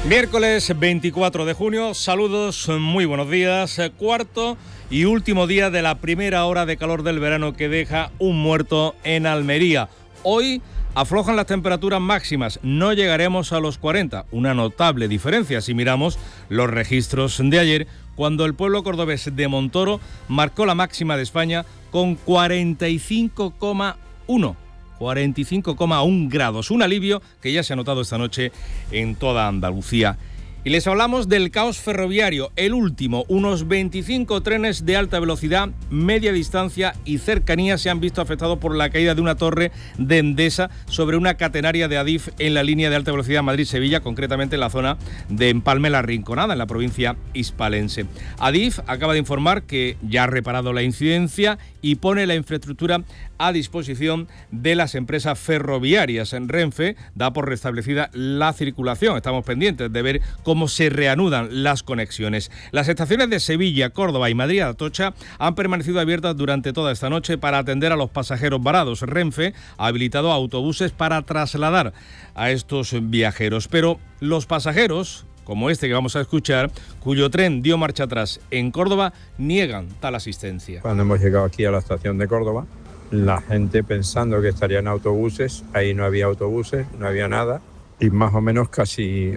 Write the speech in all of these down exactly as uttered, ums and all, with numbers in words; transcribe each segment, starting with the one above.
Miércoles veinticuatro de junio, saludos, muy buenos días, cuarto y último día de la primera hora de calor del verano que deja un muerto en Almería. Hoy aflojan las temperaturas máximas, no llegaremos a los cuarenta, una notable diferencia si miramos los registros de ayer, cuando el pueblo cordobés de Montoro marcó la máxima de España con cuarenta y cinco coma uno. cuarenta y cinco coma uno grados, un alivio que ya se ha notado esta noche en toda Andalucía. Y les hablamos del caos ferroviario, el último. Unos veinticinco trenes de alta velocidad, media distancia y cercanía se han visto afectados por la caída de una torre de Endesa sobre una catenaria de Adif en la línea de alta velocidad Madrid-Sevilla, concretamente en la zona de Empalme la Rinconada, en la provincia hispalense. Adif acaba de informar que ya ha reparado la incidencia y pone la infraestructura a disposición de las empresas ferroviarias. En Renfe da por restablecida la circulación. Estamos pendientes de ver cómo se reanudan las conexiones. Las estaciones de Sevilla, Córdoba y Madrid-Atocha han permanecido abiertas durante toda esta noche para atender a los pasajeros varados. Renfe ha habilitado autobuses para trasladar a estos viajeros, pero los pasajeros, como este que vamos a escuchar, cuyo tren dio marcha atrás en Córdoba, niegan tal asistencia. Cuando hemos llegado aquí a la estación de Córdoba, la gente pensando que estarían autobuses, ahí no había autobuses, no había nada, y más o menos casi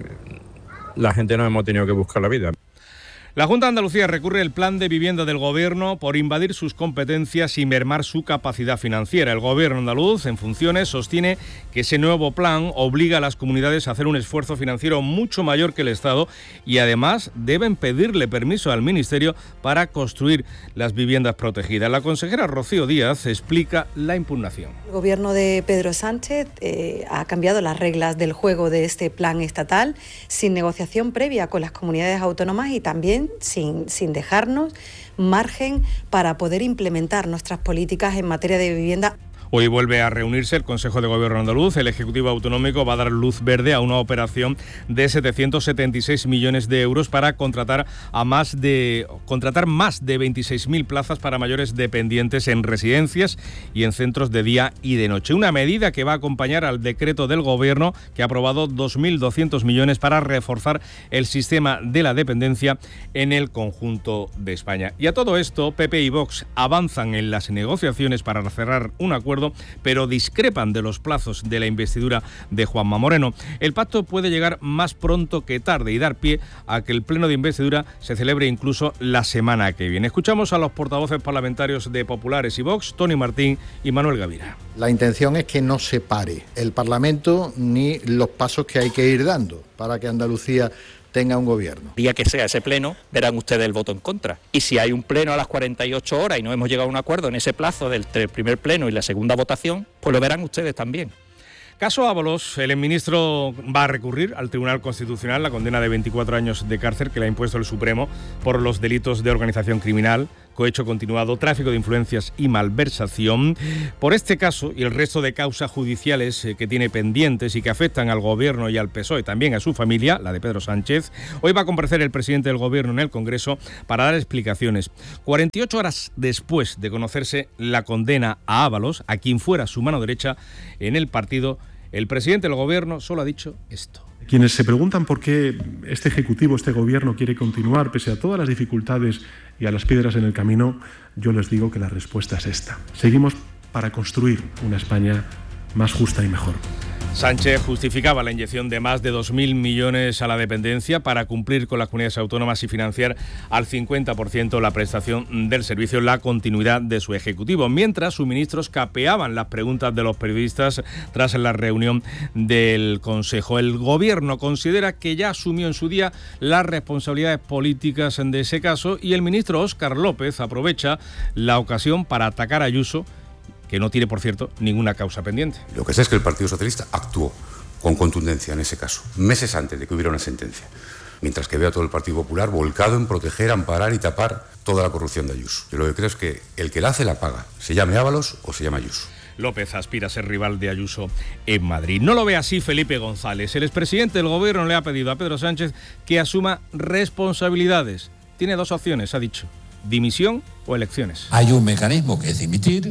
la gente nos hemos tenido que buscar la vida. La Junta de Andalucía recurre al plan de vivienda del Gobierno por invadir sus competencias y mermar su capacidad financiera. El Gobierno andaluz, en funciones, sostiene que ese nuevo plan obliga a las comunidades a hacer un esfuerzo financiero mucho mayor que el Estado y además deben pedirle permiso al Ministerio para construir las viviendas protegidas. La consejera Rocío Díaz explica la impugnación. El Gobierno de Pedro Sánchez eh, ha cambiado las reglas del juego de este plan estatal sin negociación previa con las comunidades autónomas y también Sin, sin dejarnos margen para poder implementar nuestras políticas en materia de vivienda. Hoy vuelve a reunirse el Consejo de Gobierno andaluz. El Ejecutivo Autonómico va a dar luz verde a una operación de setecientos setenta y seis millones de euros para contratar a más de contratar más de veintiséis mil plazas para mayores dependientes en residencias y en centros de día y de noche. Una medida que va a acompañar al decreto del Gobierno que ha aprobado dos mil doscientos millones para reforzar el sistema de la dependencia en el conjunto de España. Y a todo esto, P P y Vox avanzan en las negociaciones para cerrar un acuerdo, pero discrepan de los plazos de la investidura de Juanma Moreno. El pacto puede llegar más pronto que tarde y dar pie a que el pleno de investidura se celebre incluso la semana que viene. Escuchamos a los portavoces parlamentarios de Populares y Vox, Tony Martín y Manuel Gavira. La intención es que no se pare el Parlamento ni los pasos que hay que ir dando para que Andalucía tenga un gobierno. Día que sea ese pleno, verán ustedes el voto en contra. Y si hay un pleno a las cuarenta y ocho horas y no hemos llegado a un acuerdo en ese plazo del primer pleno y la segunda votación, pues lo verán ustedes también. Caso Ábalos, el exministro va a recurrir al Tribunal Constitucional la condena de veinticuatro años de cárcel que le ha impuesto el Supremo por los delitos de organización criminal, cohecho continuado, tráfico de influencias y malversación. Por este caso y el resto de causas judiciales que tiene pendientes y que afectan al Gobierno y al P S O E, también a su familia, la de Pedro Sánchez, hoy va a comparecer el presidente del Gobierno en el Congreso para dar explicaciones. cuarenta y ocho horas después de conocerse la condena a Ábalos, a quien fuera su mano derecha en el partido, el presidente del Gobierno solo ha dicho esto. Quienes se preguntan por qué este Ejecutivo, este Gobierno quiere continuar pese a todas las dificultades y a las piedras en el camino, yo les digo que la respuesta es esta. Seguimos para construir una España más justa y mejor. Sánchez justificaba la inyección de más de dos mil millones a la dependencia para cumplir con las comunidades autónomas y financiar al cincuenta por ciento la prestación del servicio, la continuidad de su ejecutivo, mientras sus ministros capeaban las preguntas de los periodistas tras la reunión del Consejo. El Gobierno considera que ya asumió en su día las responsabilidades políticas de ese caso y el ministro Óscar López aprovecha la ocasión para atacar a Ayuso, que no tiene, por cierto, ninguna causa pendiente. Lo que sé es que el Partido Socialista actuó con contundencia en ese caso, meses antes de que hubiera una sentencia, mientras que veo a todo el Partido Popular volcado en proteger, amparar y tapar toda la corrupción de Ayuso. Yo lo que creo es que el que la hace la paga, se llame Ábalos o se llame Ayuso. López aspira a ser rival de Ayuso en Madrid. No lo ve así Felipe González. El expresidente del Gobierno le ha pedido a Pedro Sánchez que asuma responsabilidades. Tiene dos opciones, ha dicho: dimisión o elecciones. Hay un mecanismo que es dimitir.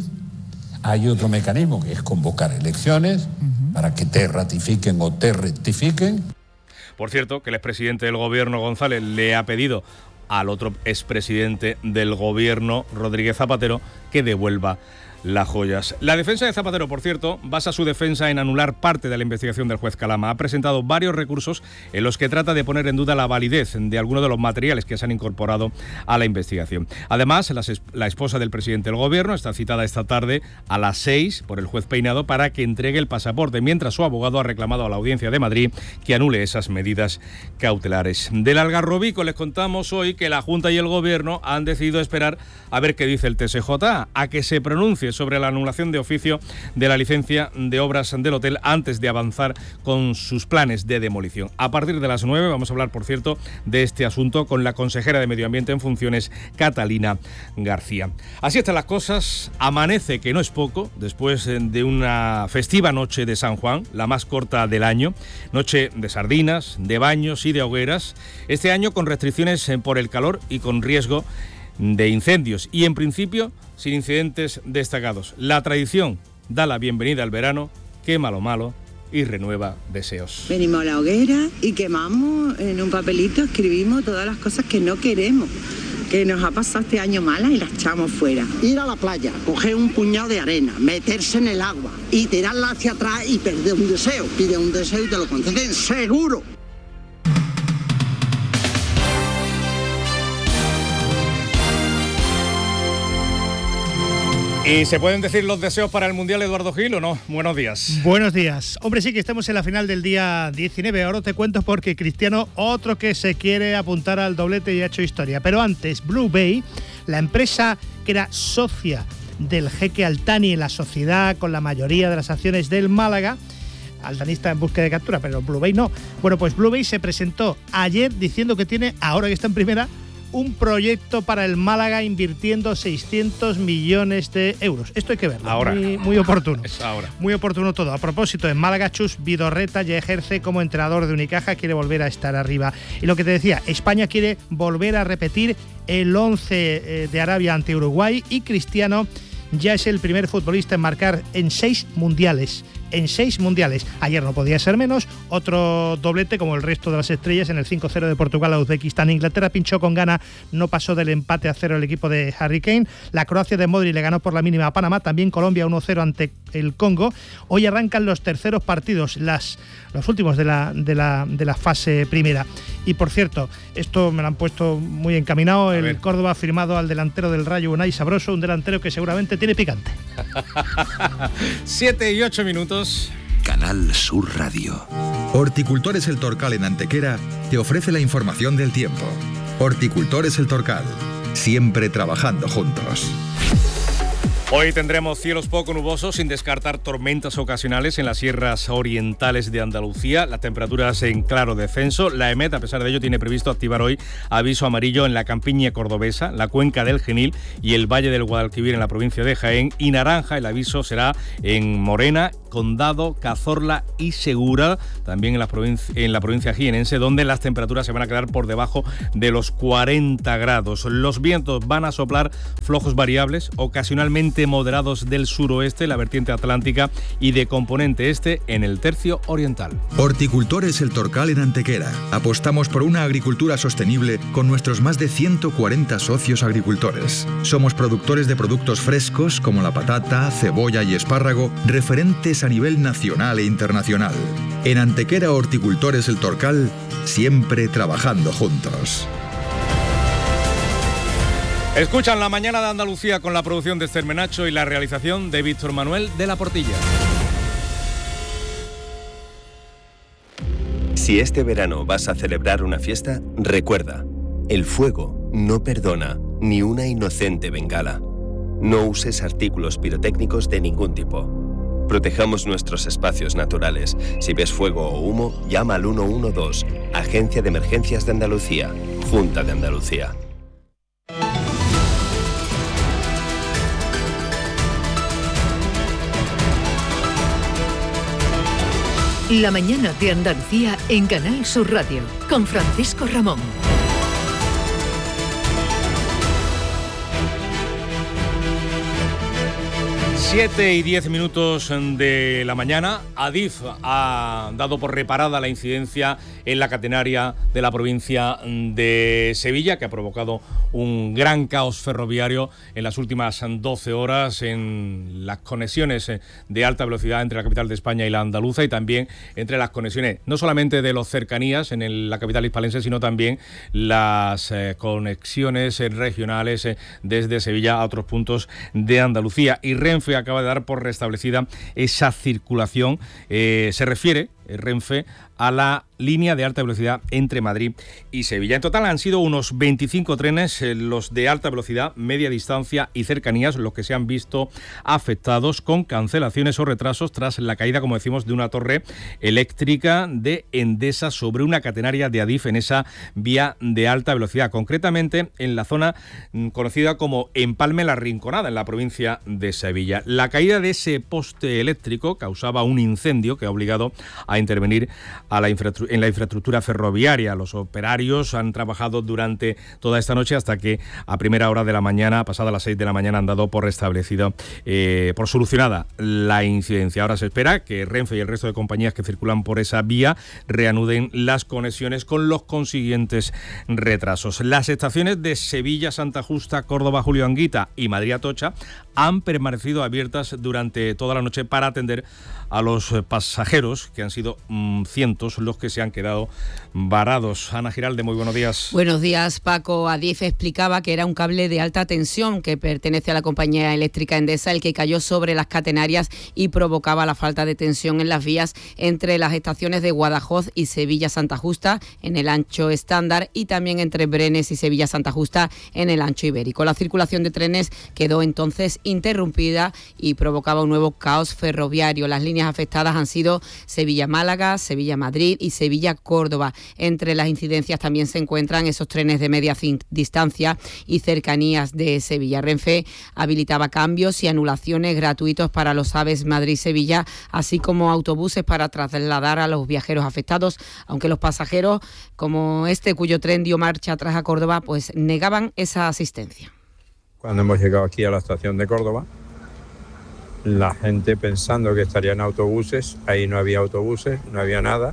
Hay otro mecanismo que es convocar elecciones uh-huh. para que te ratifiquen o te rectifiquen. Por cierto, que el expresidente del gobierno, González, le ha pedido al otro expresidente del gobierno, Rodríguez Zapatero, que devuelva las joyas. La defensa de Zapatero, por cierto, basa su defensa en anular parte de la investigación del juez Calama. Ha presentado varios recursos en los que trata de poner en duda la validez de algunos de los materiales que se han incorporado a la investigación. Además, la, la esposa del presidente del gobierno está citada esta tarde a las seis por el juez Peinado para que entregue el pasaporte, mientras su abogado ha reclamado a la Audiencia de Madrid que anule esas medidas cautelares. Del Algarrobico les contamos hoy que la Junta y el Gobierno han decidido esperar a ver qué dice el T S J A, a que se pronuncie sobre la anulación de oficio de la licencia de obras del hotel antes de avanzar con sus planes de demolición. A partir de las nueve vamos a hablar, por cierto, de este asunto con la consejera de Medio Ambiente en funciones, Catalina García. Así están las cosas. Amanece, que no es poco, después de una festiva noche de San Juan, la más corta del año, noche de sardinas, de baños y de hogueras, este año con restricciones por el calor y con riesgo de incendios y, en principio, sin incidentes destacados. La tradición da la bienvenida al verano, quema lo malo y renueva deseos. Venimos a la hoguera y quemamos en un papelito, escribimos todas las cosas que no queremos, que nos ha pasado este año malas y las echamos fuera. Ir a la playa, coger un puñado de arena, meterse en el agua y tirarla hacia atrás y perder un deseo. Pide un deseo y te lo conceden seguro. ¿Y se pueden decir los deseos para el Mundial, Eduardo Gil, o no? Buenos días. Buenos días. Hombre, sí que estamos en la final del día diecinueve. Ahora te cuento porque Cristiano, otro que se quiere apuntar al doblete y ha hecho historia. Pero antes, Blue Bay, la empresa que era socia del jeque Al-Thani en la sociedad con la mayoría de las acciones del Málaga, Al-Thani está en búsqueda de captura, pero Blue Bay no. Bueno, pues Blue Bay se presentó ayer diciendo que tiene, ahora que está en primera, un proyecto para el Málaga invirtiendo seiscientos millones de euros. Esto hay que verlo. Ahora. Muy, muy oportuno. Es ahora. Muy oportuno todo. A propósito, en Málaga, Chus Vidorreta ya ejerce como entrenador de Unicaja, quiere volver a estar arriba. Y lo que te decía, España quiere volver a repetir el once de Arabia ante Uruguay y Cristiano ya es el primer futbolista en marcar en seis mundiales. En seis mundiales. Ayer no podía ser menos. Otro doblete como el resto de las estrellas en el cinco cero de Portugal a Uzbekistán. Inglaterra pinchó con Ghana, no pasó del empate a cero el equipo de Harry Kane. La Croacia de Modric le ganó por la mínima a Panamá. También Colombia uno cero ante el Congo. Hoy arrancan los terceros partidos, las, los últimos de la, de, la, de la fase primera. Y por cierto, esto me lo han puesto muy encaminado. A el ver. Córdoba ha firmado al delantero del Rayo, Unai Sabroso, un delantero que seguramente tiene picante. Siete y ocho minutos. Canal Sur Radio. Horticultores El Torcal en Antequera te ofrece la información del tiempo. Horticultores El Torcal, siempre trabajando juntos. Hoy tendremos cielos poco nubosos, sin descartar tormentas ocasionales en las sierras orientales de Andalucía. Las temperaturas en claro descenso. La EMET, a pesar de ello, tiene previsto activar hoy aviso amarillo en la campiña cordobesa, la cuenca del Genil y el valle del Guadalquivir en la provincia de Jaén. Y naranja, el aviso será en Morena, Condado, Cazorla y Segura, también en la, provincia, en la provincia jienense, donde las temperaturas se van a quedar por debajo de los cuarenta grados. Los vientos van a soplar flojos variables, ocasionalmente moderados del suroeste, la vertiente atlántica, y de componente este en el tercio oriental. Horticultores El Torcal en Antequera. Apostamos por una agricultura sostenible con nuestros más de ciento cuarenta socios agricultores. Somos productores de productos frescos como la patata, cebolla y espárrago, referentes a nivel nacional e internacional. En Antequera Horticultores El Torcal, siempre trabajando juntos. Escuchan La Mañana de Andalucía con la producción de Esther Menacho y la realización de Víctor Manuel de la Portilla. Si este verano vas a celebrar una fiesta, recuerda, el fuego no perdona ni una inocente bengala. No uses artículos pirotécnicos de ningún tipo. Protejamos nuestros espacios naturales. Si ves fuego o humo, llama al uno uno dos, Agencia de Emergencias de Andalucía, Junta de Andalucía. La Mañana de Andalucía en Canal Sur Radio, con Francisco Ramón. siete y diez minutos de la mañana. Adif ha dado por reparada la incidencia en la catenaria de la provincia de Sevilla, que ha provocado un gran caos ferroviario en las últimas doce horas en las conexiones de alta velocidad entre la capital de España y la andaluza, y también entre las conexiones no solamente de los cercanías en el, la capital hispalense, sino también las eh, conexiones regionales eh, desde Sevilla a otros puntos de Andalucía. Y Renfe acaba de dar por restablecida esa circulación. Eh, se refiere Renfe a la línea de alta velocidad entre Madrid y Sevilla. En total han sido unos veinticinco trenes, eh, los de alta velocidad, media distancia y cercanías, los que se han visto afectados con cancelaciones o retrasos tras la caída, como decimos, de una torre eléctrica de Endesa sobre una catenaria de Adif en esa vía de alta velocidad, concretamente en la zona mm, conocida como Empalme La Rinconada, en la provincia de Sevilla. La caída de ese poste eléctrico causaba un incendio que ha obligado a intervenir a la infraestru- en la infraestructura ferroviaria. Los operarios han trabajado durante toda esta noche hasta que a primera hora de la mañana, pasada las seis de la mañana, han dado por restablecido, eh, por solucionada la incidencia. Ahora se espera que Renfe y el resto de compañías que circulan por esa vía reanuden las conexiones con los consiguientes retrasos. Las estaciones de Sevilla, Santa Justa, Córdoba, Julio Anguita y Madrid Atocha han permanecido abiertas durante toda la noche para atender a los pasajeros, que han sido mmm, cientos los que se han quedado varados. Ana Giralde, muy buenos días. Buenos días, Paco. Adif explicaba que era un cable de alta tensión que pertenece a la compañía eléctrica Endesa el que cayó sobre las catenarias y provocaba la falta de tensión en las vías entre las estaciones de Guadajoz y Sevilla-Santa Justa en el ancho estándar y también entre Brenes y Sevilla-Santa Justa en el ancho ibérico. La circulación de trenes quedó entonces interrumpida y provocaba un nuevo caos ferroviario. Las líneas afectadas han sido Sevilla-Málaga, Sevilla-Madrid y Sevilla-Córdoba. Entre las incidencias también se encuentran esos trenes de media distancia y cercanías de Sevilla. Renfe habilitaba cambios y anulaciones gratuitos para los AVEs Madrid-Sevilla, así como autobuses para trasladar a los viajeros afectados, aunque los pasajeros, como este cuyo tren dio marcha atrás a Córdoba, pues negaban esa asistencia. Cuando hemos llegado aquí a la estación de Córdoba, la gente pensando que estarían autobuses, ahí no había autobuses, no había nada,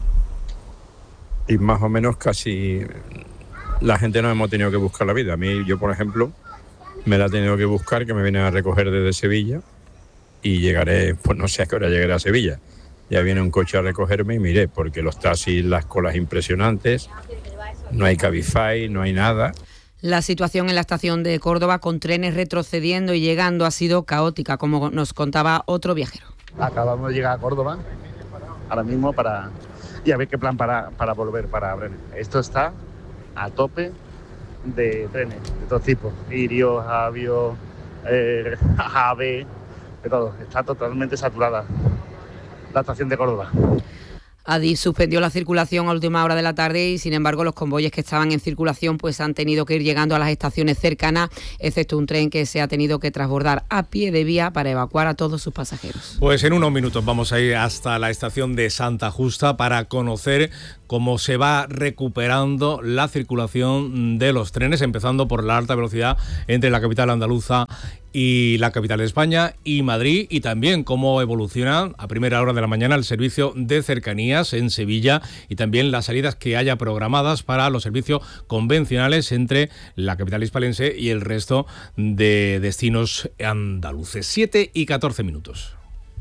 y más o menos casi la gente nos hemos tenido que buscar la vida. A mí, yo por ejemplo, me la he tenido que buscar, que me vienen a recoger desde Sevilla, y llegaré, pues no sé a qué hora llegaré a Sevilla. Ya viene un coche a recogerme y miré, porque los taxis, las colas impresionantes, no hay Cabify, no hay nada. La situación en la estación de Córdoba, con trenes retrocediendo y llegando, ha sido caótica, como nos contaba otro viajero. Acabamos de llegar a Córdoba, ahora mismo, para y a ver qué plan para, para volver para Brenes. Esto está a tope de trenes, de todo tipo, Irio, Avio, eh, Ave, de todo. Está totalmente saturada la estación de Córdoba. Adif suspendió la circulación a última hora de la tarde y, sin embargo, los convoyes que estaban en circulación pues han tenido que ir llegando a las estaciones cercanas, excepto un tren que se ha tenido que transbordar a pie de vía para evacuar a todos sus pasajeros. Pues en unos minutos vamos a ir hasta la estación de Santa Justa para conocer cómo se va recuperando la circulación de los trenes, empezando por la alta velocidad entre la capital andaluza y la capital de España y Madrid, y también cómo evoluciona a primera hora de la mañana el servicio de cercanías en Sevilla y también las salidas que haya programadas para los servicios convencionales entre la capital hispalense y el resto de destinos andaluces. siete y catorce minutos.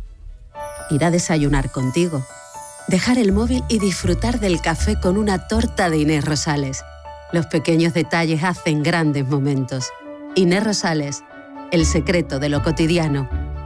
Ir a desayunar contigo, dejar el móvil y disfrutar del café con una torta de Inés Rosales. Los pequeños detalles hacen grandes momentos. Inés Rosales, el secreto de lo cotidiano.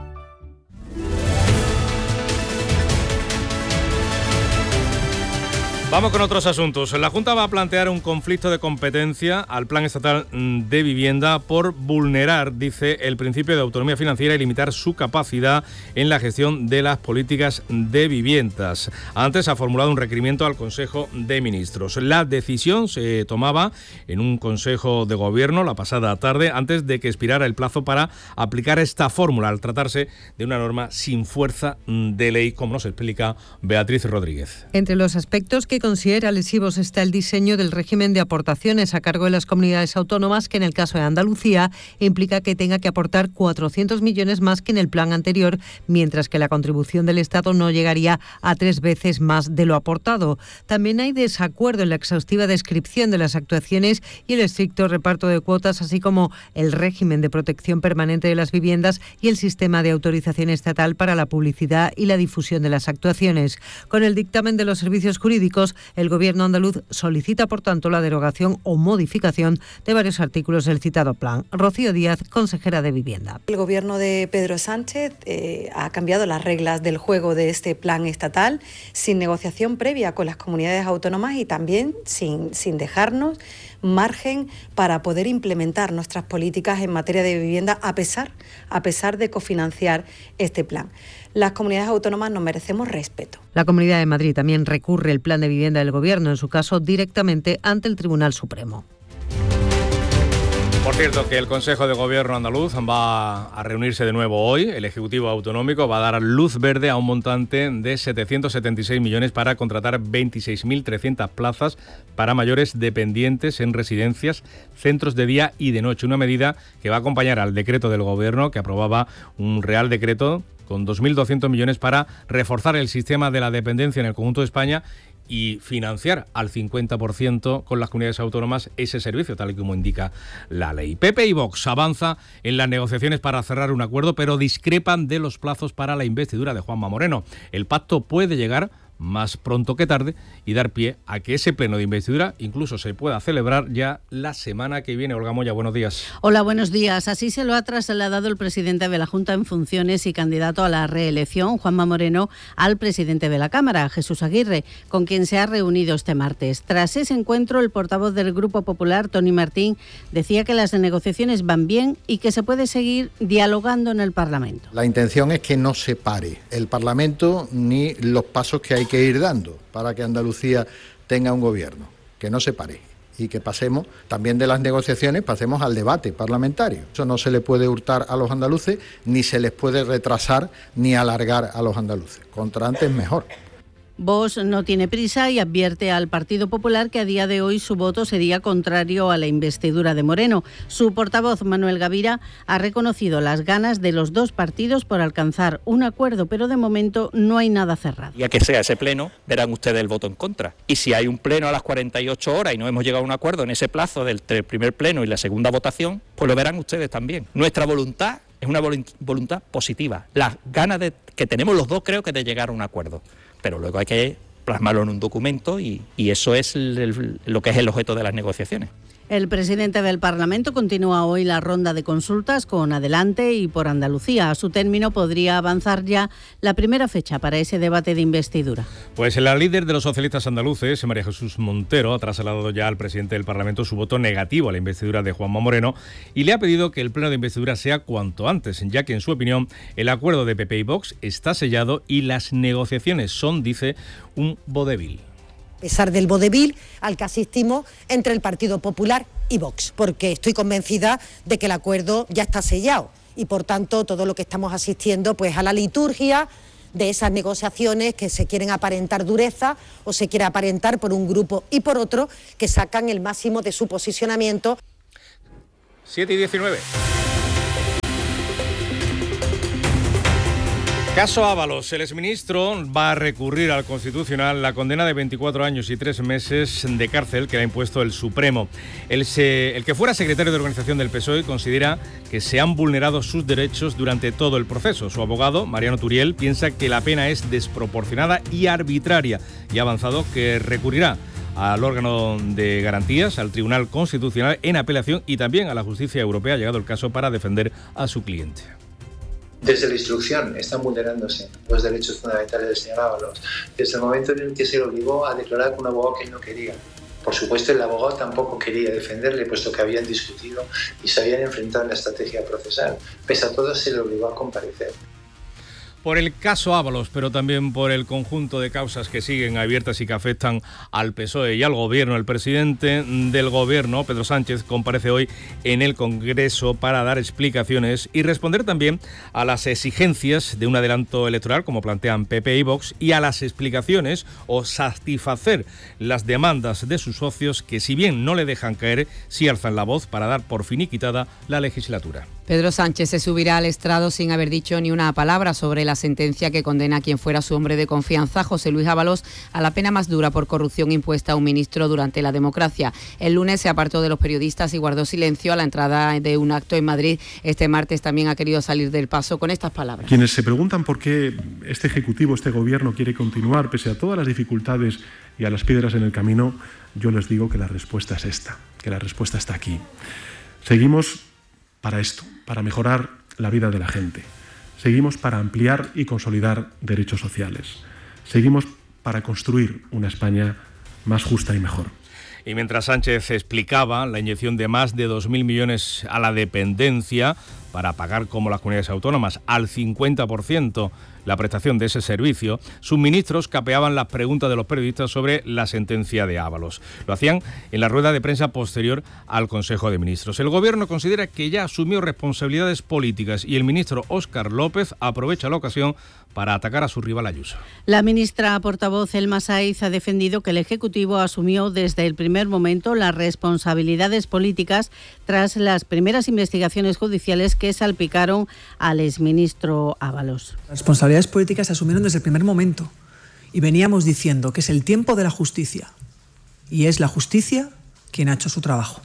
Vamos con otros asuntos. La Junta va a plantear un conflicto de competencia al Plan Estatal de Vivienda por vulnerar, dice, el principio de autonomía financiera y limitar su capacidad en la gestión de las políticas de viviendas. Antes ha formulado un requerimiento al Consejo de Ministros. La decisión se tomaba en un Consejo de Gobierno la pasada tarde, antes de que expirara el plazo para aplicar esta fórmula, al tratarse de una norma sin fuerza de ley, como nos explica Beatriz Rodríguez. Entre los aspectos que considera lesivos está el diseño del régimen de aportaciones a cargo de las comunidades autónomas, que en el caso de Andalucía implica que tenga que aportar cuatrocientos millones más que en el plan anterior, mientras que la contribución del Estado no llegaría a tres veces más de lo aportado. También hay desacuerdo en la exhaustiva descripción de las actuaciones y el estricto reparto de cuotas, así como el régimen de protección permanente de las viviendas y el sistema de autorización estatal para la publicidad y la difusión de las actuaciones. Con el dictamen de los servicios jurídicos, el Gobierno andaluz solicita, por tanto, la derogación o modificación de varios artículos del citado plan. Rocío Díaz, consejera de Vivienda. El Gobierno de Pedro Sánchez eh, ha cambiado las reglas del juego de este plan estatal sin negociación previa con las comunidades autónomas y también sin, sin dejarnos margen para poder implementar nuestras políticas en materia de vivienda a pesar, a pesar de cofinanciar este plan. Las comunidades autónomas nos merecemos respeto. La Comunidad de Madrid también recurre el plan de vivienda del Gobierno, en su caso directamente ante el Tribunal Supremo. Por cierto, que el Consejo de Gobierno andaluz va a reunirse de nuevo hoy. El Ejecutivo Autonómico va a dar luz verde a un montante de setecientos setenta y seis millones para contratar veintiséis mil trescientas plazas para mayores dependientes en residencias, centros de día y de noche. Una medida que va a acompañar al decreto del Gobierno, que aprobaba un Real Decreto con dos mil doscientos millones para reforzar el sistema de la dependencia en el conjunto de España y financiar al cincuenta por ciento con las comunidades autónomas ese servicio, tal y como indica la ley. P P y Vox avanza en las negociaciones para cerrar un acuerdo, pero discrepan de los plazos para la investidura de Juanma Moreno. El pacto puede llegar más pronto que tarde y dar pie a que ese pleno de investidura incluso se pueda celebrar ya la semana que viene. Olga Moya, buenos días. Hola, buenos días. Así se lo ha trasladado el presidente de la Junta en funciones y candidato a la reelección, Juanma Moreno, al presidente de la Cámara, Jesús Aguirre, con quien se ha reunido este martes. Tras ese encuentro, el portavoz del Grupo Popular, Toni Martín, decía que las negociaciones van bien y que se puede seguir dialogando en el Parlamento. La intención es que no se pare el Parlamento ni los pasos que hay que ir dando para que Andalucía tenga un gobierno, que no se pare y que pasemos también de las negociaciones, pasemos al debate parlamentario. Eso no se le puede hurtar a los andaluces, ni se les puede retrasar ni alargar a los andaluces. Contra antes mejor. Vox no tiene prisa y advierte al Partido Popular que a día de hoy su voto sería contrario a la investidura de Moreno. Su portavoz, Manuel Gavira, ha reconocido las ganas de los dos partidos por alcanzar un acuerdo, pero de momento no hay nada cerrado. Ya que sea ese pleno, verán ustedes el voto en contra. Y si hay un pleno a las cuarenta y ocho horas y no hemos llegado a un acuerdo en ese plazo del primer pleno y la segunda votación, pues lo verán ustedes también. Nuestra voluntad es una voluntad positiva. Las ganas de, que tenemos los dos, creo que de llegar a un acuerdo. Pero luego hay que plasmarlo en un documento y, y eso es el, el, lo que es el objeto de las negociaciones. El presidente del Parlamento continúa hoy la ronda de consultas con Adelante y por Andalucía. A su término podría avanzar ya la primera fecha para ese debate de investidura. Pues la líder de los socialistas andaluces, María Jesús Montero, ha trasladado ya al presidente del Parlamento su voto negativo a la investidura de Juanma Moreno y le ha pedido que el pleno de investidura sea cuanto antes, ya que en su opinión el acuerdo de P P y Vox está sellado y las negociaciones son, dice, un vodevil. A pesar del vodevil al que asistimos entre el Partido Popular y Vox, porque estoy convencida de que el acuerdo ya está sellado y por tanto todo lo que estamos asistiendo pues a la liturgia de esas negociaciones que se quieren aparentar dureza o se quiere aparentar por un grupo y por otro que sacan el máximo de su posicionamiento. siete y diecinueve. Caso Ábalos. El exministro va a recurrir al Constitucional la condena de veinticuatro años y tres meses de cárcel que le ha impuesto el Supremo. El, se, el que fuera secretario de organización del P S O E considera que se han vulnerado sus derechos durante todo el proceso. Su abogado, Mariano Turiel, piensa que la pena es desproporcionada y arbitraria y ha avanzado que recurrirá al órgano de garantías, al Tribunal Constitucional en apelación y también a la justicia europea, ha llegado el caso para defender a su cliente. Desde la instrucción están vulnerándose los derechos fundamentales del señor Ábalos, desde el momento en el que se le obligó a declarar con un abogado que él no quería. Por supuesto, el abogado tampoco quería defenderle, puesto que habían discutido y se habían enfrentado en la estrategia procesal. Pese a todo, se le obligó a comparecer. por el caso Ábalos, pero también por el conjunto de causas que siguen abiertas y que afectan al P S O E y al Gobierno. El presidente del Gobierno, Pedro Sánchez, comparece hoy en el Congreso para dar explicaciones y responder también a las exigencias de un adelanto electoral, como plantean P P y Vox, y a las explicaciones o satisfacer las demandas de sus socios que, si bien no le dejan caer, sí alzan la voz para dar por finiquitada la legislatura. Pedro Sánchez se subirá al estrado sin haber dicho ni una palabra sobre la sentencia que condena a quien fuera su hombre de confianza, José Luis Ábalos, a la pena más dura por corrupción impuesta a un ministro durante la democracia. El lunes se apartó de los periodistas y guardó silencio a la entrada de un acto en Madrid. Este martes también ha querido salir del paso con estas palabras. Quienes se preguntan por qué este Ejecutivo, este Gobierno quiere continuar pese a todas las dificultades y a las piedras en el camino, yo les digo que la respuesta es esta, que la respuesta está aquí. Seguimos para esto, para mejorar la vida de la gente. Seguimos para ampliar y consolidar derechos sociales. Seguimos para construir una España más justa y mejor. Y mientras Sánchez explicaba la inyección de más de dos mil millones a la dependencia para pagar, como las comunidades autónomas, al cincuenta por ciento la prestación de ese servicio, sus ministros capeaban las preguntas de los periodistas sobre la sentencia de Ábalos. Lo hacían en la rueda de prensa posterior al Consejo de Ministros. El Gobierno considera que ya asumió responsabilidades políticas y el ministro Óscar López aprovecha la ocasión para atacar a su rival Ayuso. La ministra portavoz Elma Sáiz ha defendido que el Ejecutivo asumió desde el primer momento las responsabilidades políticas tras las primeras investigaciones judiciales que salpicaron al exministro Ábalos. Las responsabilidades políticas se asumieron desde el primer momento y veníamos diciendo que es el tiempo de la justicia y es la justicia quien ha hecho su trabajo.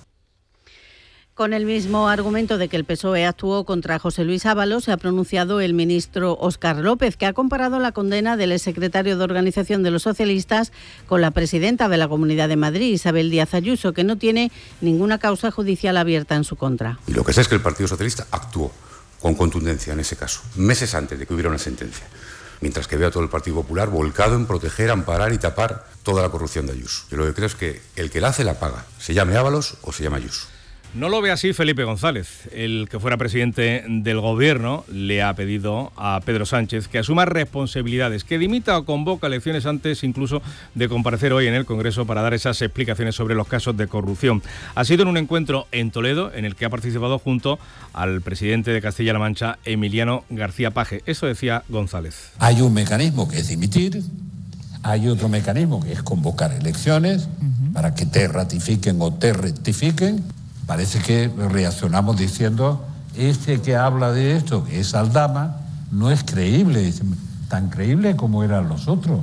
Con el mismo argumento de que el P S O E actuó contra José Luis Ábalos, se ha pronunciado el ministro Óscar López, que ha comparado la condena del exsecretario de Organización de los Socialistas con la presidenta de la Comunidad de Madrid, Isabel Díaz Ayuso, que no tiene ninguna causa judicial abierta en su contra. Y lo que sé es que el Partido Socialista actuó con contundencia en ese caso, meses antes de que hubiera una sentencia, mientras que veo a todo el Partido Popular volcado en proteger, amparar y tapar toda la corrupción de Ayuso. Yo lo que creo es que el que la hace la paga, se llame Ábalos o se llame Ayuso. No lo ve así Felipe González. El que fuera presidente del Gobierno le ha pedido a Pedro Sánchez que asuma responsabilidades, que dimita o convoca elecciones antes incluso de comparecer hoy en el Congreso para dar esas explicaciones sobre los casos de corrupción. Ha sido en un encuentro en Toledo en el que ha participado junto al presidente de Castilla-La Mancha, Emiliano García Paje. Eso decía González. Hay un mecanismo que es dimitir, hay otro mecanismo que es convocar elecciones uh-huh. para que te ratifiquen o te rectifiquen. Parece que reaccionamos diciendo, este que habla de esto, que es Aldama, no es creíble, tan creíble como eran los otros.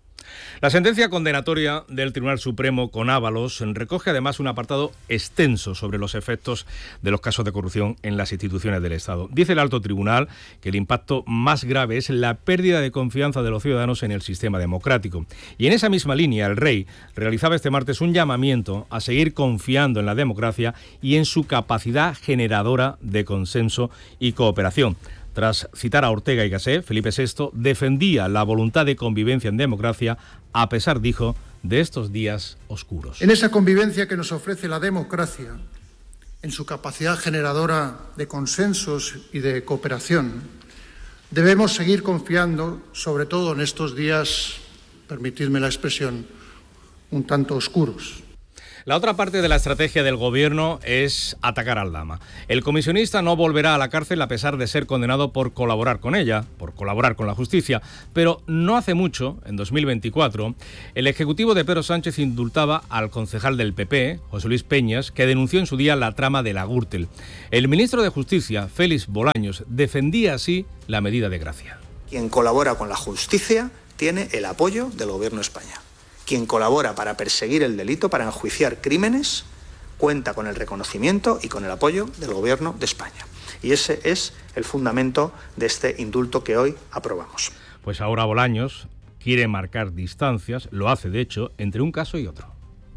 La sentencia condenatoria del Tribunal Supremo con Ábalos recoge además un apartado extenso sobre los efectos de los casos de corrupción en las instituciones del Estado. Dice el alto tribunal que el impacto más grave es la pérdida de confianza de los ciudadanos en el sistema democrático. Y en esa misma línea, el rey realizaba este martes un llamamiento a seguir confiando en la democracia y en su capacidad generadora de consenso y cooperación. Tras citar a Ortega y Gasset, Felipe sexto defendía la voluntad de convivencia en democracia, a pesar, dijo, de estos días oscuros. En esa convivencia que nos ofrece la democracia, en su capacidad generadora de consensos y de cooperación, debemos seguir confiando, sobre todo en estos días, permitidme la expresión, un tanto oscuros. La otra parte de la estrategia del Gobierno es atacar a Aldama. El comisionista no volverá a la cárcel a pesar de ser condenado por colaborar con ella, por colaborar con la justicia, pero no hace mucho, en dos mil veinticuatro, el Ejecutivo de Pedro Sánchez indultaba al concejal del P P, José Luis Peñas, que denunció en su día la trama de la Gürtel. El ministro de Justicia, Félix Bolaños, defendía así la medida de gracia. Quien colabora con la justicia tiene el apoyo del Gobierno de España. Quien colabora para perseguir el delito, para enjuiciar crímenes, cuenta con el reconocimiento y con el apoyo del Gobierno de España. Y ese es el fundamento de este indulto que hoy aprobamos. Pues ahora Bolaños quiere marcar distancias, lo hace de hecho, entre un caso y otro.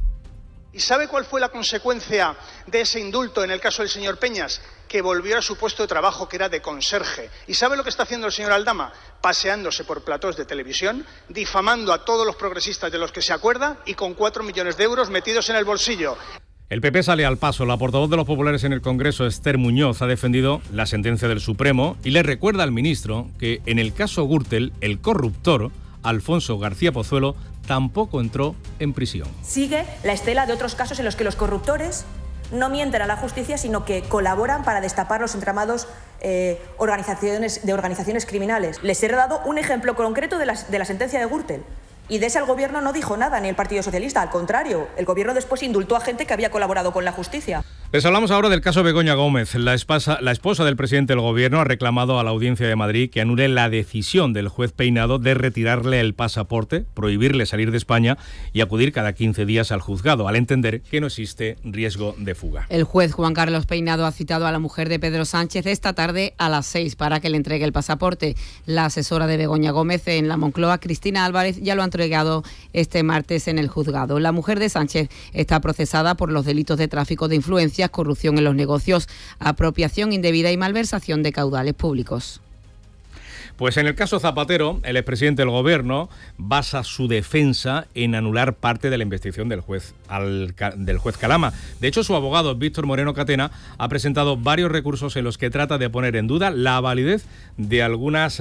¿Y sabe cuál fue la consecuencia de ese indulto en el caso del señor Peñas? Que volvió a su puesto de trabajo, que era de conserje. ¿Y sabe lo que está haciendo el señor Aldama? Paseándose por platós de televisión, difamando a todos los progresistas de los que se acuerda y con cuatro millones de euros metidos en el bolsillo. El P P sale al paso. La portavoz de los populares en el Congreso, Esther Muñoz, ha defendido la sentencia del Supremo y le recuerda al ministro que en el caso Gürtel, el corruptor, Alfonso García Pozuelo, tampoco entró en prisión. Sigue la estela de otros casos en los que los corruptores no mienten a la justicia, sino que colaboran para destapar los entramados eh, organizaciones, de organizaciones criminales. Les he dado un ejemplo concreto de la, de la sentencia de Gürtel. Y de ese el Gobierno no dijo nada, ni el Partido Socialista. Al contrario, el Gobierno después indultó a gente que había colaborado con la justicia. Les hablamos ahora del caso Begoña Gómez. La esposa, la esposa del presidente del Gobierno ha reclamado a la Audiencia de Madrid que anule la decisión del juez Peinado de retirarle el pasaporte, prohibirle salir de España y acudir cada quince días al juzgado, al entender que no existe riesgo de fuga. El juez Juan Carlos Peinado ha citado a la mujer de Pedro Sánchez esta tarde a las seis para que le entregue el pasaporte. La asesora de Begoña Gómez en la Moncloa, Cristina Álvarez, ya lo ha entregado este martes en el juzgado. La mujer de Sánchez está procesada por los delitos de tráfico de influencias, corrupción en los negocios, apropiación indebida y malversación de caudales públicos. Pues en el caso Zapatero, el expresidente del Gobierno basa su defensa en anular parte de la investigación del juez, al, del juez Calama. De hecho, su abogado, Víctor Moreno Catena, ha presentado varios recursos en los que trata de poner en duda la validez de, algunas,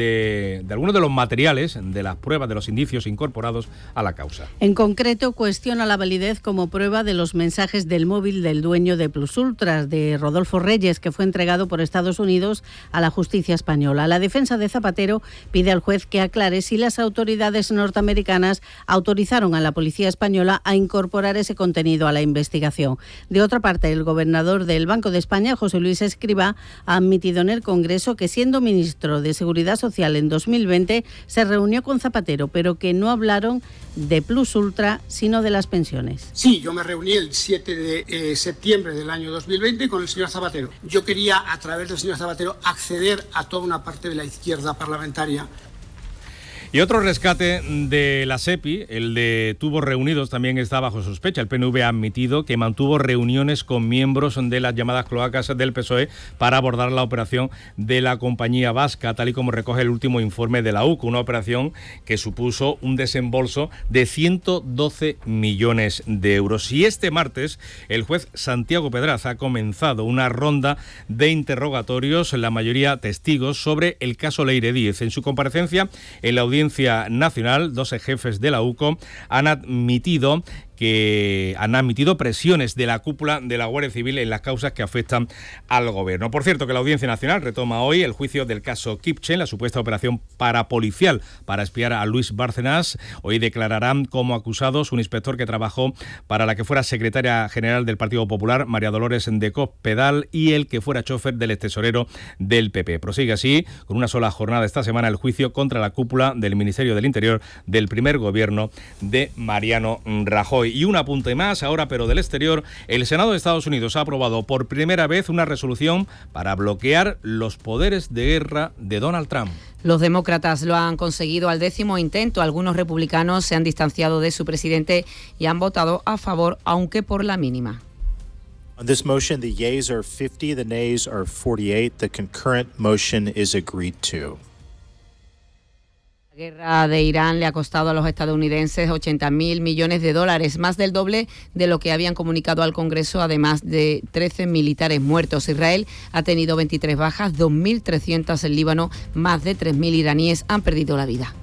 de, de algunos de los materiales, de las pruebas, de los indicios incorporados a la causa. En concreto, cuestiona la validez como prueba de los mensajes del móvil del dueño de Plus Ultras, de Rodolfo Reyes, que fue entregado por Estados Unidos a la justicia española. La defensa de Zapatero pide al juez que aclare si las autoridades norteamericanas autorizaron a la policía española a incorporar ese contenido a la investigación. De otra parte, el gobernador del Banco de España, José Luis Escrivá, ha admitido en el Congreso que, siendo ministro de Seguridad Social en dos mil veinte, se reunió con Zapatero, pero que no hablaron de Plus Ultra, sino de las pensiones. Sí, yo me reuní el siete de eh, septiembre del año dos mil veinte con el señor Zapatero. Yo quería, a través del señor Zapatero, acceder a toda una parte de la izquierda parlamentaria. Y otro rescate de la SEPI, el de tubos reunidos, también está bajo sospecha. El P N V ha admitido que mantuvo reuniones con miembros de las llamadas cloacas del P S O E para abordar la operación de la compañía vasca, tal y como recoge el último informe de la U C, una operación que supuso un desembolso de ciento doce millones de euros. Y este martes, el juez Santiago Pedraza ha comenzado una ronda de interrogatorios, la mayoría testigos, sobre el caso Leire Díez. En su comparecencia en la audiencia Nacional, doce jefes de la U C O han admitido que han admitido presiones de la cúpula de la Guardia Civil en las causas que afectan al Gobierno. Por cierto, que la Audiencia Nacional retoma hoy el juicio del caso Kipchen, la supuesta operación parapolicial para espiar a Luis Bárcenas. Hoy declararán como acusados un inspector que trabajó para la que fuera secretaria general del Partido Popular, María Dolores de Cospedal, y el que fuera chofer del extesorero del P P. Prosigue así, con una sola jornada esta semana, el juicio contra la cúpula del Ministerio del Interior del primer gobierno de Mariano Rajoy. Y un apunte más ahora, pero del exterior. El Senado de Estados Unidos ha aprobado por primera vez una resolución para bloquear los poderes de guerra de Donald Trump. Los demócratas lo han conseguido al décimo intento. Algunos republicanos se han distanciado de su presidente y han votado a favor, aunque por la mínima. On this motion, the yeas are fifty, the nays are forty-eight. The concurrent motion is agreed to. La guerra de Irán le ha costado a los estadounidenses ochenta mil millones de dólares, más del doble de lo que habían comunicado al Congreso, además de trece militares muertos. Israel ha tenido veintitrés bajas, dos mil trescientos en Líbano, más de tres mil iraníes han perdido la vida.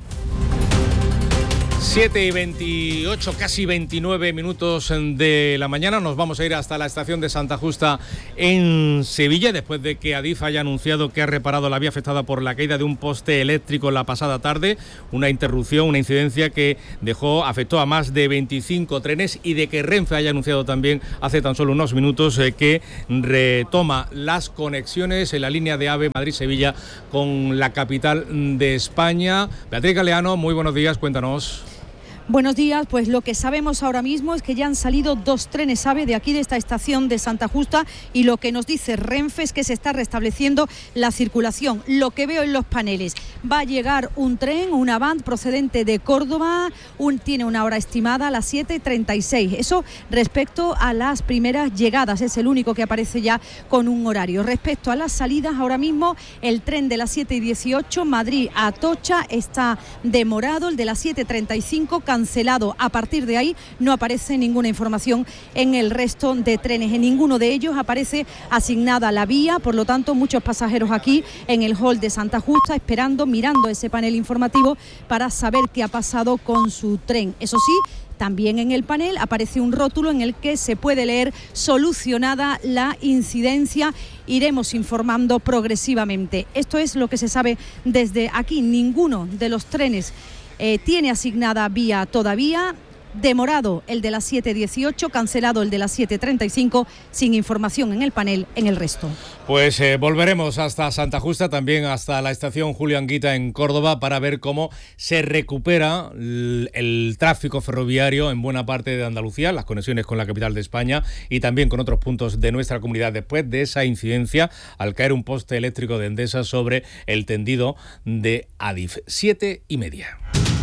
siete y veintiocho, casi veintinueve minutos de la mañana. Nos vamos a ir hasta la estación de Santa Justa en Sevilla, después de que Adif haya anunciado que ha reparado la vía afectada por la caída de un poste eléctrico la pasada tarde. Una interrupción, una incidencia que dejó, afectó a más de veinticinco trenes, y de que Renfe haya anunciado también hace tan solo unos minutos eh, que retoma las conexiones en la línea de AVE Madrid-Sevilla con la capital de España. Beatriz Galeano, muy buenos días, cuéntanos. Buenos días, pues lo que sabemos ahora mismo es que ya han salido dos trenes AVE de aquí, de esta estación de Santa Justa, y lo que nos dice Renfe es que se está restableciendo la circulación. Lo que veo en los paneles, va a llegar un tren, una Avant procedente de Córdoba, un, tiene una hora estimada a las siete treinta y seis. Eso respecto a las primeras llegadas, es el único que aparece ya con un horario. Respecto a las salidas, ahora mismo el tren de las siete y dieciocho, Madrid a Atocha, está demorado. El de las siete treinta y cinco, cancelado. A partir de ahí no aparece ninguna información en el resto de trenes. En ninguno de ellos aparece asignada la vía, por lo tanto muchos pasajeros aquí en el hall de Santa Justa esperando, mirando ese panel informativo para saber qué ha pasado con su tren. Eso sí, también en el panel aparece un rótulo en el que se puede leer solucionada la incidencia. Iremos informando progresivamente. Esto es lo que se sabe desde aquí. Ninguno de los trenes eh, tiene asignada vía todavía. Demorado el de las siete dieciocho, cancelado el de las siete treinta y cinco, sin información en el panel en el resto. Pues eh, volveremos hasta Santa Justa, también hasta la estación Julio Anguita en Córdoba, para ver cómo se recupera el, el tráfico ferroviario en buena parte de Andalucía, las conexiones con la capital de España y también con otros puntos de nuestra comunidad después de esa incidencia al caer un poste eléctrico de Endesa sobre el tendido de Adif. Siete y media.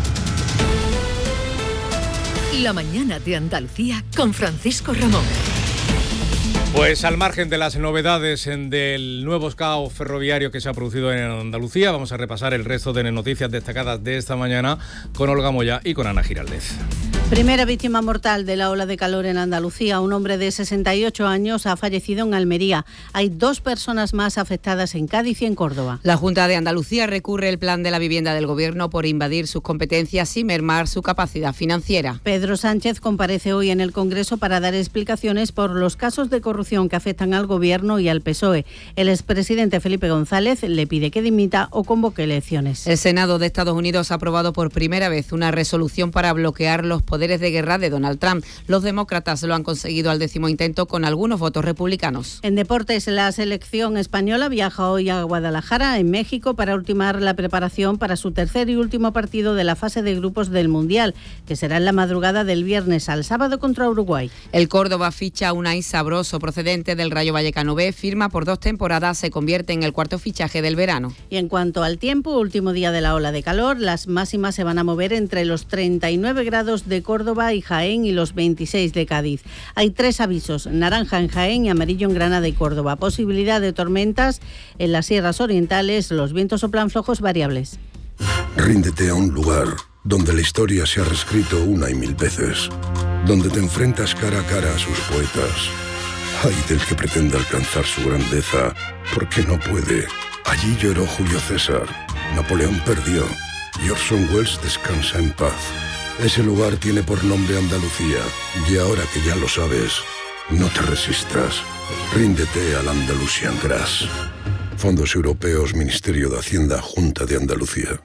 La mañana de Andalucía con Francisco Ramón. Pues al margen de las novedades del nuevo caos ferroviario que se ha producido en Andalucía, vamos a repasar el resto de noticias destacadas de esta mañana con Olga Moya y con Ana Giraldez. Primera víctima mortal de la ola de calor en Andalucía. Un hombre de sesenta y ocho años ha fallecido en Almería. Hay dos personas más afectadas en Cádiz y en Córdoba. La Junta de Andalucía recurre el plan de la vivienda del Gobierno por invadir sus competencias y mermar su capacidad financiera. Pedro Sánchez comparece hoy en el Congreso para dar explicaciones por los casos de corrupción que afectan al Gobierno y al P S O E. El expresidente Felipe González le pide que dimita o convoque elecciones. El Senado de Estados Unidos ha aprobado por primera vez una resolución para bloquear los poderes de guerra de Donald Trump. Los demócratas lo han conseguido al décimo intento con algunos votos republicanos. En deportes, la selección española viaja hoy a Guadalajara, en México, para ultimar la preparación para su tercer y último partido de la fase de grupos del Mundial, que será en la madrugada del viernes al sábado contra Uruguay. El Córdoba ficha a Unai Sabroso, procedente del Rayo Vallecano B, firma por dos temporadas, se convierte en el cuarto fichaje del verano. Y en cuanto al tiempo, último día de la ola de calor, las máximas se van a mover entre los treinta y nueve grados de Córdoba y Jaén y los veintiséis de Cádiz. Hay tres avisos: naranja en Jaén y amarillo en Granada y Córdoba. Posibilidad de tormentas en las sierras orientales, los vientos soplan flojos variables. Ríndete a un lugar donde la historia se ha reescrito una y mil veces, donde te enfrentas cara a cara a sus poetas. Ay del que pretenda alcanzar su grandeza, porque no puede. Allí lloró Julio César, Napoleón perdió y Orson Welles descansa en paz. Ese lugar tiene por nombre Andalucía, y ahora que ya lo sabes, no te resistas. Ríndete al Andalusian Grass. Fondos Europeos, Ministerio de Hacienda, Junta de Andalucía.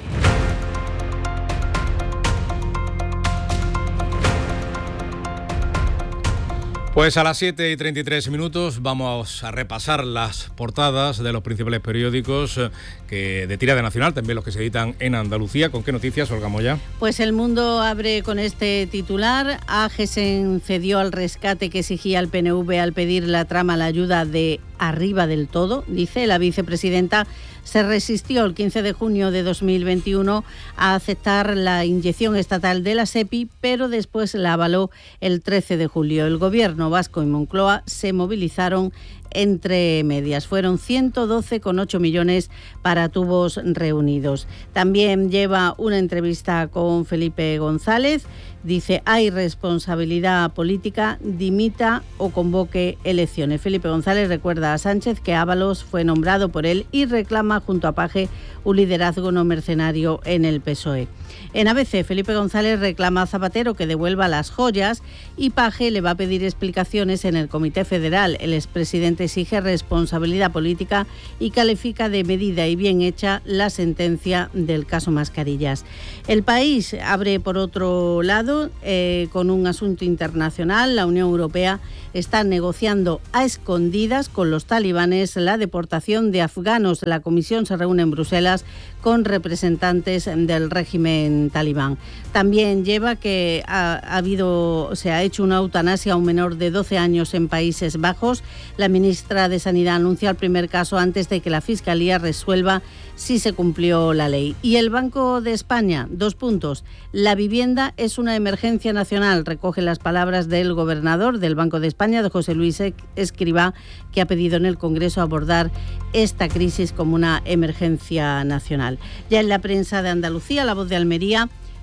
Pues a las siete y treinta y tres minutos vamos a repasar las portadas de los principales periódicos que de tirada nacional, también los que se editan en Andalucía. ¿Con qué noticias, Olga Moya? Pues El Mundo abre con este titular: Agesen cedió al rescate que exigía el P N V al pedir la trama la ayuda de arriba del todo. Dice, la vicepresidenta se resistió el quince de junio de dos mil veintiuno a aceptar la inyección estatal de la SEPI, pero después la avaló el trece de julio. El Gobierno vasco y Moncloa se movilizaron entre medias. Fueron ciento doce coma ocho millones para tubos reunidos. También lleva una entrevista con Felipe González. Dice, hay responsabilidad política, dimita o convoque elecciones. Felipe González recuerda a Sánchez que Ábalos fue nombrado por él y reclama junto a Paje un liderazgo no mercenario en el P S O E. En A B C, Felipe González reclama a Zapatero que devuelva las joyas y Paje le va a pedir explicaciones en el Comité Federal. El expresidente exige responsabilidad política y califica de medida y bien hecha la sentencia del caso Mascarillas. El País abre por otro lado eh, con un asunto internacional. La Unión Europea está negociando a escondidas con los talibanes la deportación de afganos. La comisión se reúne en Bruselas con representantes del régimen talibán. También lleva que ha, ha habido, se ha hecho una eutanasia a un menor de doce años en Países Bajos. La ministra de Sanidad anuncia el primer caso antes de que la Fiscalía resuelva si se cumplió la ley. Y el Banco de España, dos puntos. La vivienda es una emergencia nacional, recoge las palabras del gobernador del Banco de España, de José Luis Escrivá, que ha pedido en el Congreso abordar esta crisis como una emergencia nacional. Ya en la prensa de Andalucía, La Voz de Almería,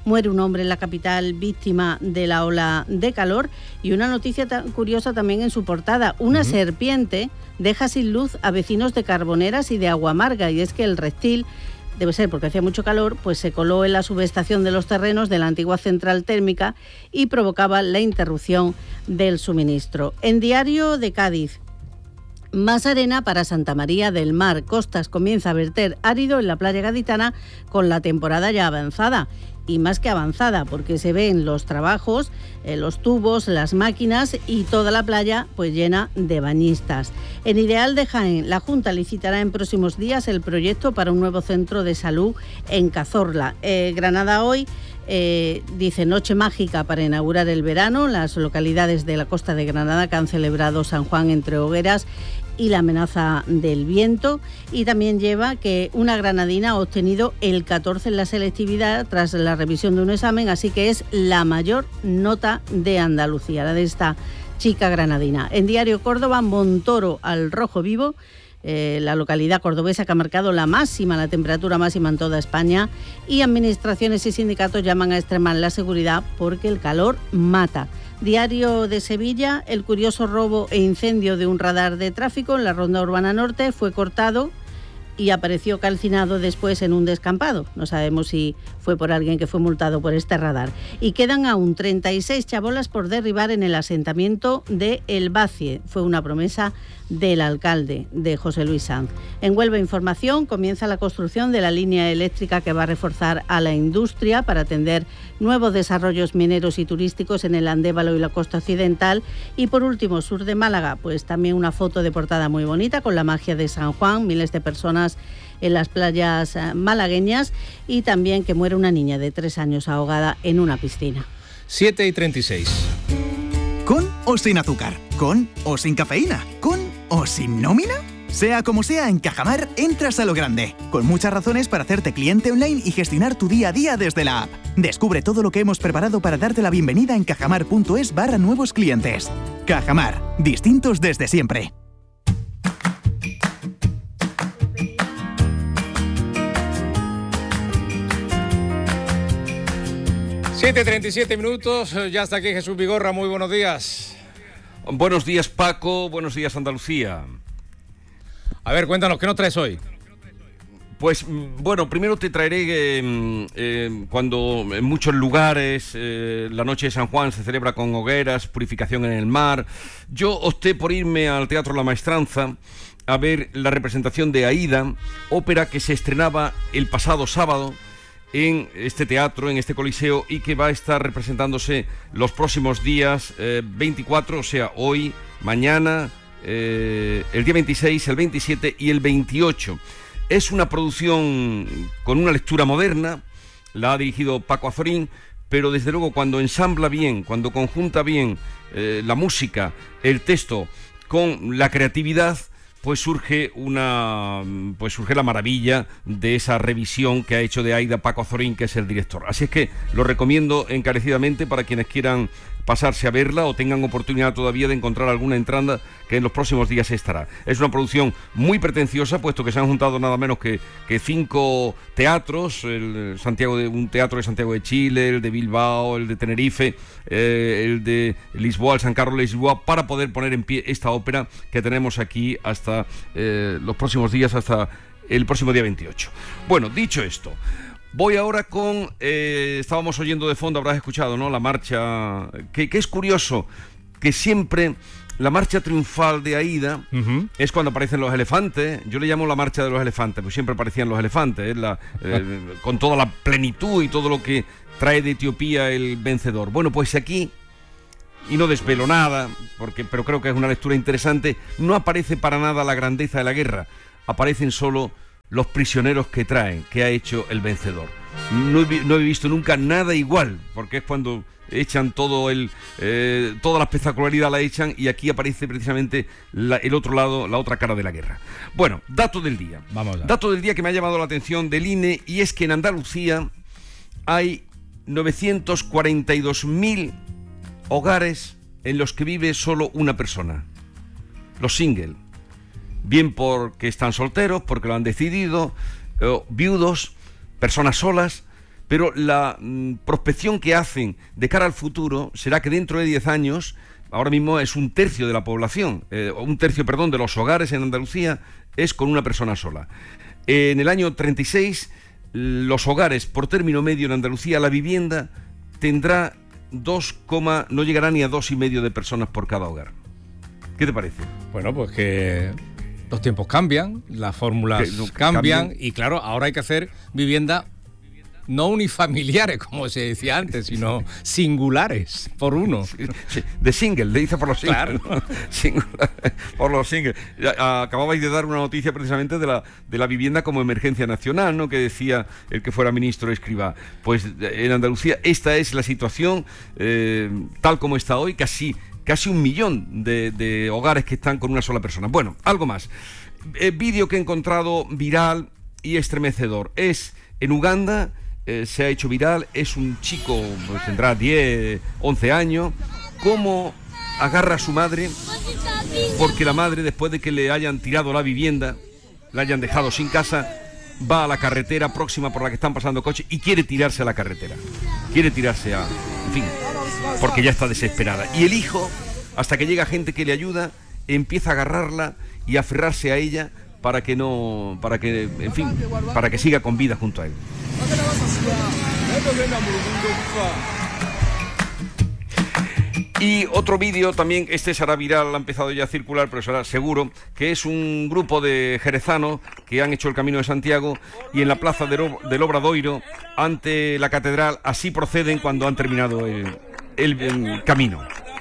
muere un hombre en la capital víctima de la ola de calor. Y una noticia tan curiosa también en su portada, una uh-huh. serpiente deja sin luz a vecinos de Carboneras y de Aguamarga, y es que el reptil, debe ser porque hacía mucho calor, pues se coló en la subestación de los terrenos de la antigua central térmica y provocaba la interrupción del suministro. En Diario de Cádiz, más arena para Santa María del Mar. Costas comienza a verter árido en la playa gaditana con la temporada ya avanzada. Y más que avanzada, porque se ven los trabajos, eh, los tubos, las máquinas y toda la playa pues llena de bañistas. En Ideal de Jaén, la Junta licitará en próximos días el proyecto para un nuevo centro de salud en Cazorla. Eh, Granada hoy eh, dice noche mágica para inaugurar el verano. Las localidades de la costa de Granada que han celebrado San Juan entre hogueras y la amenaza del viento, y también lleva que una granadina ha obtenido el catorce en la selectividad tras la revisión de un examen, así que es la mayor nota de Andalucía, la de esta chica granadina. En Diario Córdoba, Montoro al rojo vivo, eh, la localidad cordobesa que ha marcado la máxima, la temperatura máxima en toda España, y administraciones y sindicatos llaman a extremar la seguridad porque el calor mata. Diario de Sevilla, el curioso robo e incendio de un radar de tráfico en la Ronda Urbana Norte fue cortado y apareció calcinado después en un descampado. No sabemos si fue por alguien que fue multado por este radar. Y quedan aún treinta y seis chabolas por derribar en el asentamiento de El Bacie. Fue una promesa del alcalde, de José Luis Sanz. En Huelva Información, comienza la construcción de la línea eléctrica que va a reforzar a la industria para atender nuevos desarrollos mineros y turísticos en el Andévalo y la costa occidental. Y por último, sur de Málaga, pues también una foto de portada muy bonita con la magia de San Juan, miles de personas en las playas malagueñas, y también que muere una niña de tres años ahogada en una piscina. siete y treinta y seis. ¿Con o sin azúcar? ¿Con o sin cafeína? ¿Con o sin nómina? Sea como sea, en Cajamar entras a lo grande, con muchas razones para hacerte cliente online y gestionar tu día a día desde la app. Descubre todo lo que hemos preparado para darte la bienvenida en cajamar.es barra nuevos clientes. Cajamar, distintos desde siempre. siete y treinta y siete minutos, ya está aquí Jesús Vigorra, muy buenos días. Buenos días, Paco, buenos días, Andalucía. A ver, cuéntanos, ¿qué nos traes hoy? Pues, bueno, primero te traeré eh, eh, cuando en muchos lugares eh, la noche de San Juan se celebra con hogueras, purificación en el mar. Yo opté por irme al Teatro La Maestranza a ver la representación de Aída, ópera que se estrenaba el pasado sábado en este teatro, en este coliseo, y que va a estar representándose los próximos días eh, veinticuatro, o sea, hoy, mañana, eh, el día veintiséis, el veintisiete y el veintiocho. Es una producción con una lectura moderna, la ha dirigido Paco Azorín, pero desde luego cuando ensambla bien, cuando conjunta bien eh, la música, el texto con la creatividad, pues surge una pues surge la maravilla de esa revisión que ha hecho de Aída Paco Azorín, que es el director. Así es que lo recomiendo encarecidamente para quienes quieran pasarse a verla o tengan oportunidad todavía de encontrar alguna entrada, que en los próximos días estará. Es una producción muy pretenciosa, puesto que se han juntado nada menos que, que cinco teatros, el Santiago de, un teatro de Santiago de Chile, el de Bilbao, el de Tenerife, eh, el de Lisboa, el San Carlos de Lisboa, para poder poner en pie esta ópera que tenemos aquí hasta eh, los próximos días, hasta el próximo día veintiocho. Bueno, dicho esto, voy ahora con, eh, estábamos oyendo de fondo, habrás escuchado, ¿no?, la marcha, que, que es curioso, que siempre la marcha triunfal de Aída uh-huh. es cuando aparecen los elefantes. Yo le llamo la marcha de los elefantes, pues siempre aparecían los elefantes, ¿eh? la, eh, con toda la plenitud y todo lo que trae de Etiopía el vencedor. Bueno, pues aquí, y no desvelo nada, porque, pero creo que es una lectura interesante, no aparece para nada la grandeza de la guerra, aparecen solo los prisioneros que traen, que ha hecho el vencedor. No he, no he visto nunca nada igual, porque es cuando echan todo el eh, toda la espectacularidad la echan, y aquí aparece precisamente la, el otro lado, la otra cara de la guerra. Bueno, dato del día. Vamos a... Dato del día que me ha llamado la atención del I N E, y es que en Andalucía hay novecientos cuarenta y dos mil hogares en los que vive solo una persona, los single. Bien porque están solteros, porque lo han decidido, eh, viudos, personas solas, pero la mm, prospección que hacen de cara al futuro será que dentro de diez años, ahora mismo es un tercio de la población, eh, un tercio, perdón, de los hogares en Andalucía es con una persona sola. Eh, en el año treinta y seis, los hogares por término medio en Andalucía, la vivienda tendrá dos, no llegará ni a dos y medio de personas por cada hogar. ¿Qué te parece? Bueno, pues que los tiempos cambian, las fórmulas no, cambian, cambian y claro, ahora hay que hacer vivienda no unifamiliares, como se decía antes, sino singulares, por uno. Sí, sí, de single, le dice por los singles. Claro. ¿No? Singular, por los singles. Acababais de dar una noticia precisamente de la, de la vivienda como emergencia nacional, ¿no? Que decía el que fuera ministro Escrivá. Pues en Andalucía esta es la situación eh, tal como está hoy, casi, casi un millón de, de hogares que están con una sola persona. Bueno, algo más. Eh, vídeo que he encontrado viral y estremecedor. Es en Uganda. Eh, se ha hecho viral, es un chico, pues tendrá diez, once años, cómo agarra a su madre, porque la madre, después de que le hayan tirado la vivienda, la hayan dejado sin casa, va a la carretera próxima por la que están pasando coches y quiere tirarse a la carretera, quiere tirarse a, en fin, porque ya está desesperada. Y el hijo, hasta que llega gente que le ayuda, empieza a agarrarla y a aferrarse a ella para que no, para que, en fin, para que siga con vida junto a él. Y otro vídeo también, este será viral, ha empezado ya a circular, pero será seguro, que es un grupo de jerezanos que han hecho el Camino de Santiago y en la plaza del Obradoiro, ante la catedral, así proceden cuando han terminado el, el, el camino.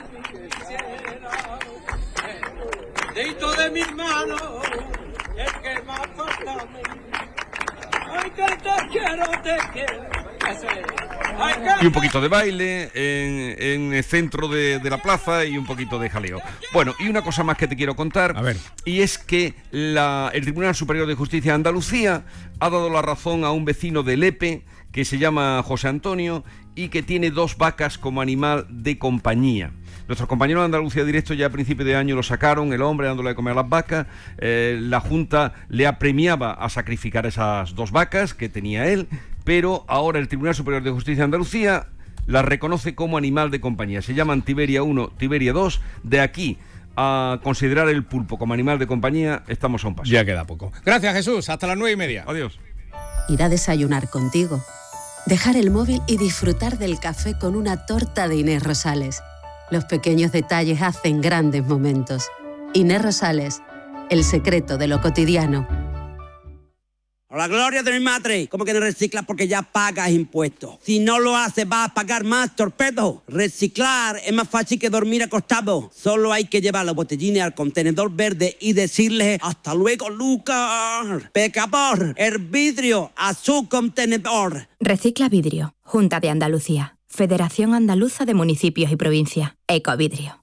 De mis manos, el que más falta a mí. Ay, que te quiero, te quiero. Y un poquito de baile en, en el centro de, de la plaza y un poquito de jaleo. Bueno, y una cosa más que te quiero contar, a ver. Y es que la, el Tribunal Superior de Justicia de Andalucía ha dado la razón a un vecino de Lepe que se llama José Antonio y que tiene dos vacas como animal de compañía. Nuestros compañeros de Andalucía Directo ya a principio de año lo sacaron, el hombre dándole de comer a las vacas. Eh, la Junta le apremiaba a sacrificar esas dos vacas que tenía él, pero ahora el Tribunal Superior de Justicia de Andalucía las reconoce como animal de compañía. Se llaman Tiberia uno, Tiberia dos. De aquí a considerar el pulpo como animal de compañía, estamos a un paso. Ya queda poco. Gracias, Jesús. Hasta las nueve y media. Adiós. Ir a desayunar contigo. Dejar el móvil y disfrutar del café con una torta de Inés Rosales. Los pequeños detalles hacen grandes momentos. Inés Rosales, el secreto de lo cotidiano. A la gloria de mi madre, ¿cómo que no reciclas? Porque ya pagas impuestos. Si no lo haces, vas a pagar más, torpedo. Reciclar es más fácil que dormir acostado. Solo hay que llevar los botellines al contenedor verde y decirle hasta luego, Lucas. Pecador, el vidrio a su contenedor. Recicla Vidrio, Junta de Andalucía. Federación Andaluza de Municipios y Provincias. Ecovidrio.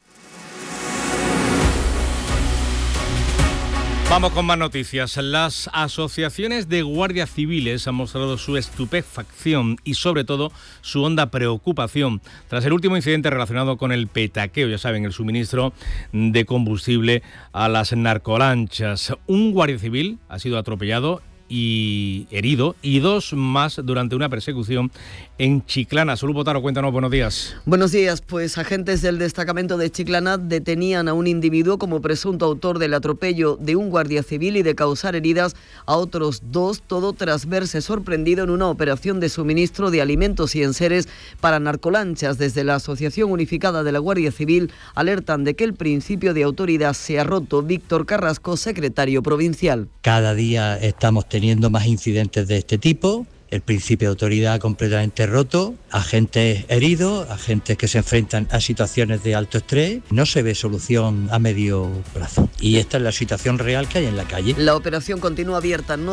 Vamos con más noticias. Las asociaciones de guardias civiles han mostrado su estupefacción y sobre todo su honda preocupación tras el último incidente relacionado con el petaqueo, ya saben, el suministro de combustible a las narcolanchas. Un guardia civil ha sido atropellado y herido, y dos más durante una persecución en Chiclana. Salud Botaro, cuéntanos, buenos días. Buenos días, pues agentes del destacamento de Chiclana detenían a un individuo como presunto autor del atropello de un guardia civil y de causar heridas a otros dos, todo tras verse sorprendido en una operación de suministro de alimentos y enseres para narcolanchas. Desde la Asociación Unificada de la Guardia Civil alertan de que el principio de autoridad se ha roto. Víctor Carrasco, secretario provincial. Cada día estamos teniendo teniendo más incidentes de este tipo, el principio de autoridad completamente roto, agentes heridos, agentes que se enfrentan a situaciones de alto estrés, no se ve solución a medio plazo. Y esta es la situación real que hay en la calle. La operación continúa abierta. No